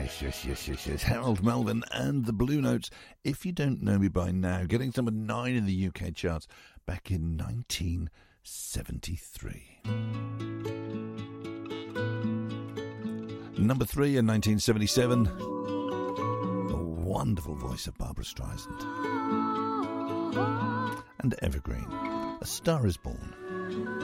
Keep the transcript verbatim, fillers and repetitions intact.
Yes, yes, yes, yes, yes. Harold Melvin and the Blue Notes. If you don't know me by now, getting to number nine in the U K charts back in nineteen seventy-three. Number three in nineteen seventy-seven. The wonderful voice of Barbra Streisand. And Evergreen. A Star Is Born.